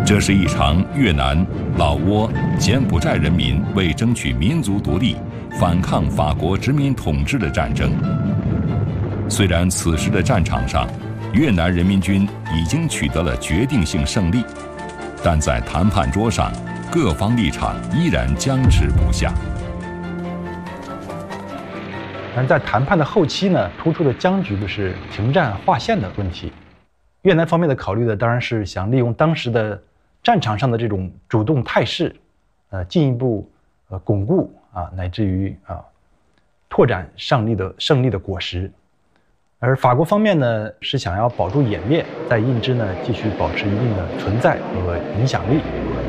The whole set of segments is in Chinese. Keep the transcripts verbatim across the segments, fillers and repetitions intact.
这是一场越南、老挝、柬埔寨人民为争取民族独立、反抗法国殖民统治的战争。虽然此时的战场上，越南人民军已经取得了决定性胜利，但在谈判桌上，各方立场依然僵持不下。 但在谈判的后期呢，突出的僵局的是停战划线的问题。越南方面的考虑的当然是想利用当时的战场上的这种主动态势，呃，进一步呃巩固啊，乃至于啊拓展胜利的胜利的果实。而法国方面呢，是想要保住颜面，在印支呢继续保持一定的存在和影响力。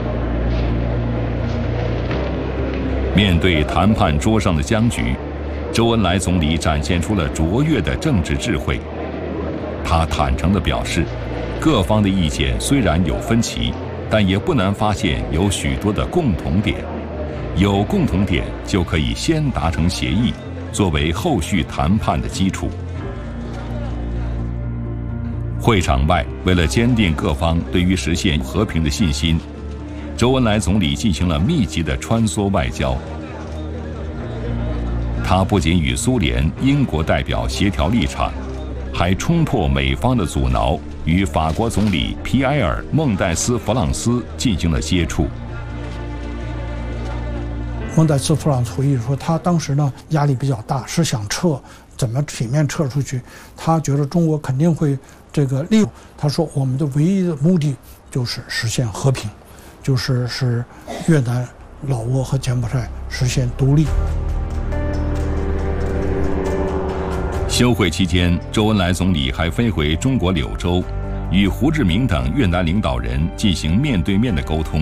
面对谈判桌上的僵局，周恩来总理展现出了卓越的政治智慧。他坦诚地表示，各方的意见虽然有分歧，但也不难发现有许多的共同点，有共同点就可以先达成协议，作为后续谈判的基础。会场外，为了坚定各方对于实现和平的信心，周恩来总理进行了密集的穿梭外交。他不仅与苏联、英国代表协调立场，还冲破美方的阻挠，与法国总理皮埃尔·孟戴斯·弗朗斯进行了接触。 孟戴斯·弗朗斯回忆说，他当时呢压力比较大，是想撤，怎么体面撤出去？他觉得中国肯定会这个利用。他说，我们的唯一的目的就是实现和平，就是使越南、老挝和柬埔寨实现独立。 休会期间，周恩来总理还飞回中国柳州，与胡志明等越南领导人进行面对面的沟通。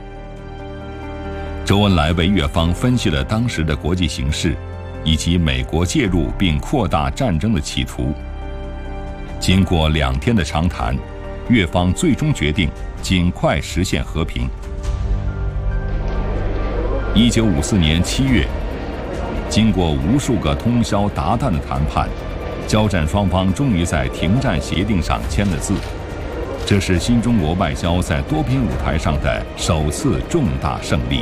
周恩来为越方分析了当时的国际形势，以及美国介入并扩大战争的企图。经过两天的长谈，越方最终决定尽快实现和平。一九五四年七月，经过无数个通宵达旦的谈判，交战双方终于在停战协定上签了字。这是新中国外交在多边舞台上的首次重大胜利。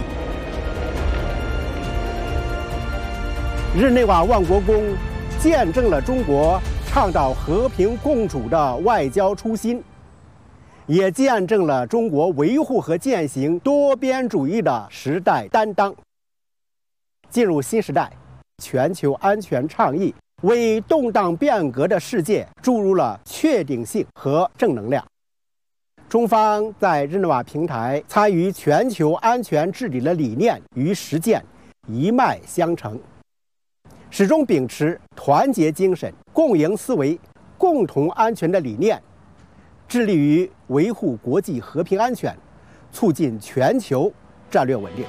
日内瓦万国公见证了中国倡导和平共处的外交初心，也见证了中国维护和践行多边主义的时代担当。进入新时代，全球安全倡议为动荡变革的世界注入了确定性和正能量。中方在日内瓦平台参与全球安全治理的理念与实践一脉相承，始终秉持团结精神、共赢思维、共同安全的理念，致力于维护国际和平安全，促进全球战略稳定。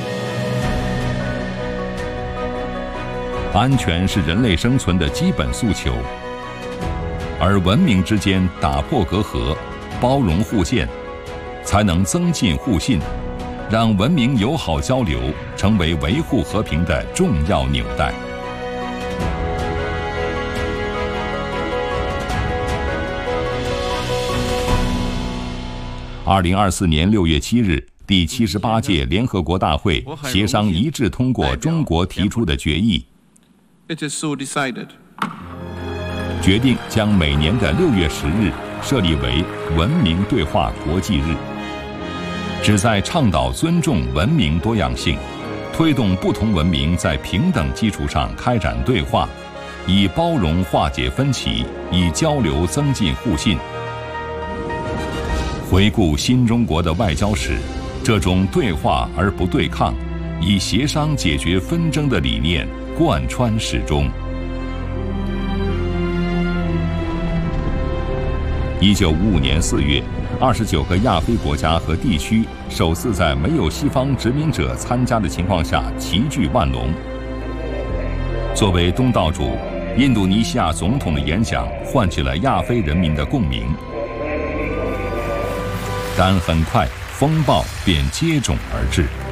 安全是人类生存的基本诉求，而文明之间打破隔阂，包容互鉴，才能增进互信，让文明友好交流成为维护和平的重要纽带。二零二四年六月七日，第七十八届联合国大会协商一致通过中国提出的决议。 It is so decided. 决定将每年的六月十日设立为文明对话国际日，旨在倡导尊重文明多样性，推动不同文明在平等基础上开展对话，以包容化解分歧，以交流增进互信。回顾新中国的外交史，这种对话而不对抗，以协商解决纷争的理念贯穿始终。一九五五年四月，二十九个亚非国家和地区首次在没有西方殖民者参加的情况下齐聚万隆。作为东道主，印度尼西亚总统的演讲唤起了亚非人民的共鸣。但很快，风暴便接踵而至。